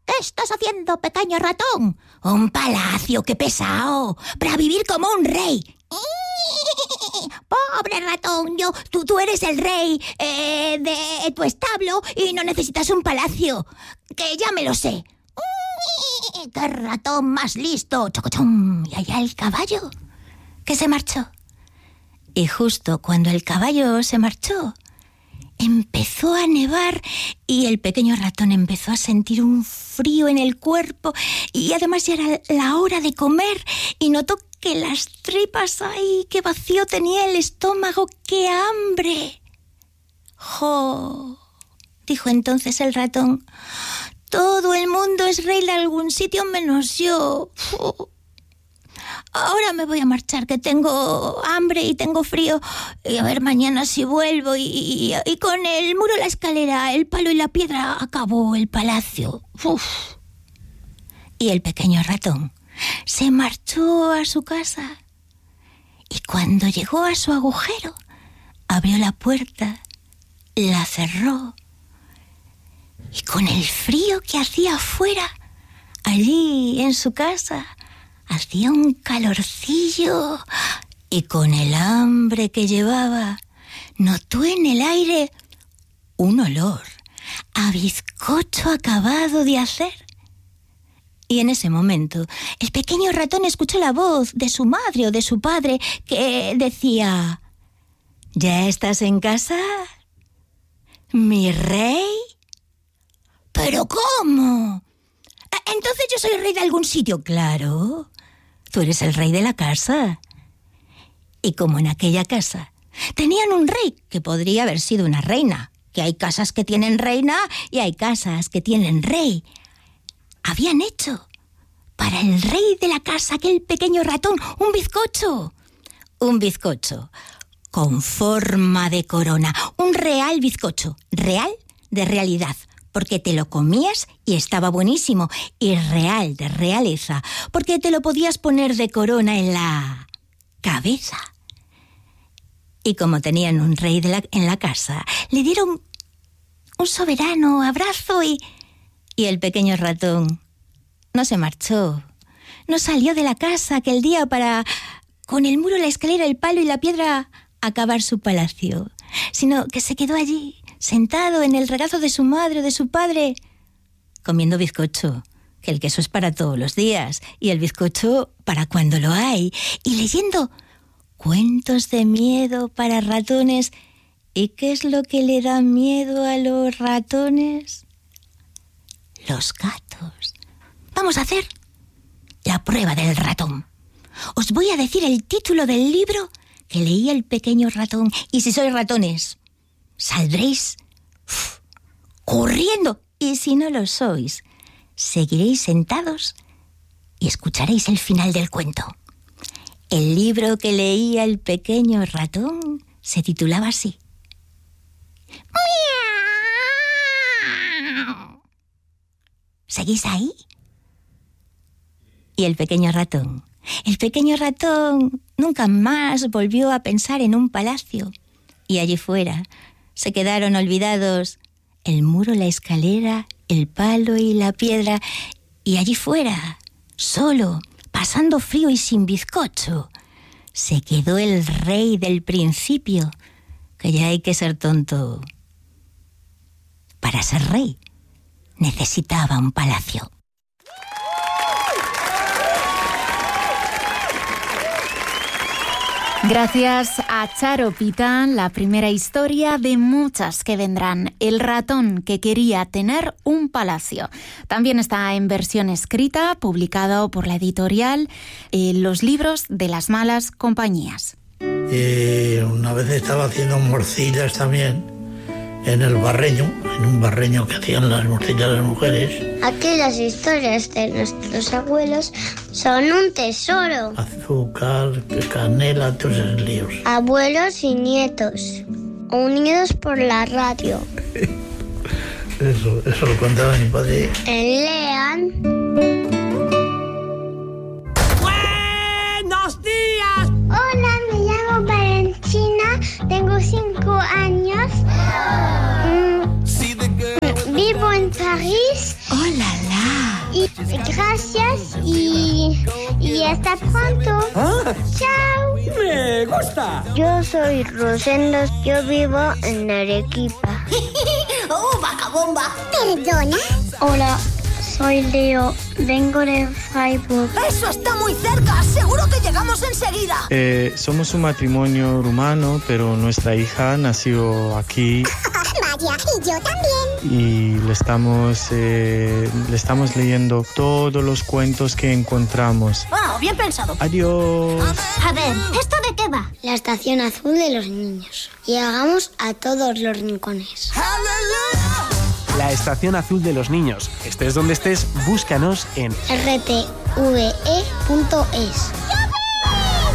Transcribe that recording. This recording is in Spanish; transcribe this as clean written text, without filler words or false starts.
¿Qué estás haciendo, pequeño ratón? Un palacio, qué pesado, para vivir como un rey. Pobre ratón, tú eres el rey de tu establo y no necesitas un palacio, que ya me lo sé. ¡Qué ratón más listo! ¡Chocochón! Y allá el caballo, que se marchó. Y justo cuando el caballo se marchó, empezó a nevar y el pequeño ratón empezó a sentir un frío en el cuerpo y además ya era la hora de comer y notó que las tripas, ¡ay, qué vacío tenía el estómago, qué hambre! ¡Jo! Dijo entonces el ratón, todo el mundo es rey de algún sitio menos yo. Ahora me voy a marchar, que tengo hambre y tengo frío. Y a ver mañana si vuelvo. Y con el muro, la escalera, el palo y la piedra acabó el palacio. Uf. Y el pequeño ratón se marchó a su casa. Y cuando llegó a su agujero, abrió la puerta, la cerró. Y con el frío que hacía afuera, allí en su casa, hacía un calorcillo y con el hambre que llevaba, notó en el aire un olor a bizcocho acabado de hacer. Y en ese momento, el pequeño ratón escuchó la voz de su madre o de su padre que decía, ¿ya estás en casa, mi rey? ¿Pero cómo? Entonces yo soy rey de algún sitio, claro. Tú eres el rey de la casa. Y como en aquella casa tenían un rey que podría haber sido una reina, que hay casas que tienen reina y hay casas que tienen rey, habían hecho para el rey de la casa, aquel pequeño ratón, un bizcocho con forma de corona, un real bizcocho, real de realidad, porque te lo comías y estaba buenísimo, y real de realeza, porque te lo podías poner de corona en la cabeza. Y como tenían un rey en la casa, le dieron un soberano abrazo y el pequeño ratón no se marchó, no salió de la casa aquel día para, con el muro, la escalera, el palo y la piedra, acabar su palacio, sino que se quedó allí, sentado en el regazo de su madre o de su padre, comiendo bizcocho, que el queso es para todos los días y el bizcocho para cuando lo hay, y leyendo cuentos de miedo para ratones. ¿Y qué es lo que le da miedo a los ratones? Los gatos. Vamos a hacer la prueba del ratón. Os voy a decir el título del libro que leía el pequeño ratón, y si sois ratones, saldréis corriendo, y si no lo sois, seguiréis sentados y escucharéis el final del cuento. El libro que leía el pequeño ratón se titulaba así: ¡Miau! ¿Seguís ahí? Y el pequeño ratón nunca más volvió a pensar en un palacio, y allí fuera se quedaron olvidados el muro, la escalera, el palo y la piedra, y allí fuera, solo, pasando frío y sin bizcocho, se quedó el rey del principio, que ya hay que ser tonto. Para ser rey necesitaba un palacio. Gracias a Charo Pitán, la primera historia de muchas que vendrán. El ratón que quería tener un palacio. También está en versión escrita, publicado por la editorial Los Libros de las Malas Compañías. Una vez estaba haciendo morcillas también en el barreño, en un barreño que hacían las morcillas las mujeres. Aquí las historias de nuestros abuelos son un tesoro. Azúcar, canela, todos esos líos. Abuelos y nietos, unidos por la radio. Eso lo contaba mi padre. Lean. ¡Buenos días! Hola, me llamo Valentina, tengo 5 años. Vivo en París. ¡Hola, la! Y gracias y hasta pronto. Chao. ¡Me gusta! Yo soy Rosendo, yo vivo en Arequipa. ¡Oh, vaca bomba! ¿Perdona? Hola, soy Leo, vengo de Freiburg. ¡Eso está muy cerca! ¡Seguro que llegamos enseguida! Somos un matrimonio rumano, pero nuestra hija nació aquí. Vaya, y yo también. Y le estamos leyendo todos los cuentos que encontramos. ¡Ah, bien pensado! Adiós. A ver, ¿esto de qué va? La estación azul de los niños. Llegamos a todos los rincones. La estación azul de los niños. Estés donde estés, búscanos en rtve.es.